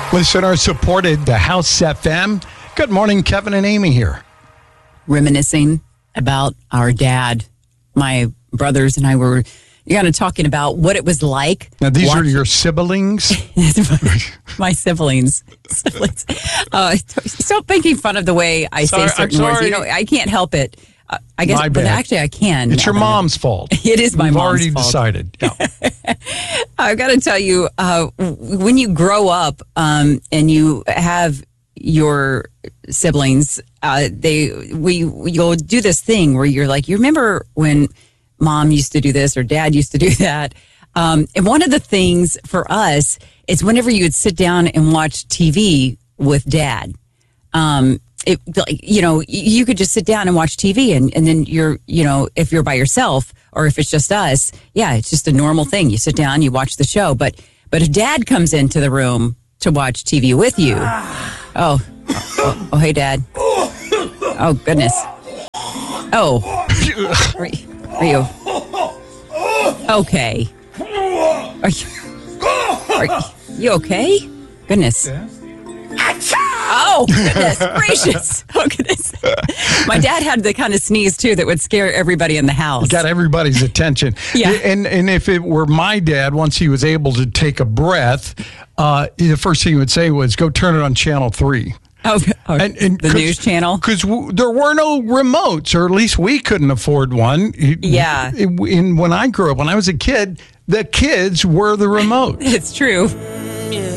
Listener supported the House FM. Good morning, Kevin and Amy here. Reminiscing about our dad. My brothers and I were kind of talking about what it was like. Now, these are your siblings? My siblings. Stop making fun of the way I say certain words. You know, I can't help it. I guess, but actually I can. It's your mom's fault. It is my mom's fault. We've already decided. Yeah. I've got to tell you, when you grow up and you have your siblings, you'll do this thing where you're like, you remember when mom used to do this or dad used to do that? And one of the things for us is whenever you would sit down and watch TV with dad, you could just sit down and watch TV and then if you're by yourself or if it's just us, it's just a normal thing. You sit down, you watch the show. But if dad comes into the room to watch TV with you, oh, hey, Dad. Oh, goodness. Oh, are you okay? Are you okay? Goodness. Oh, goodness gracious. Oh, goodness. My dad had the kind of sneeze, too, that would scare everybody in the house. Got everybody's attention. Yeah. And if it were my dad, once he was able to take a breath, the first thing he would say was, go turn it on channel 3. Oh, and the news channel? Because there were no remotes, or at least we couldn't afford one. Yeah. When I grew up, when I was a kid, the kids were the remote. It's true.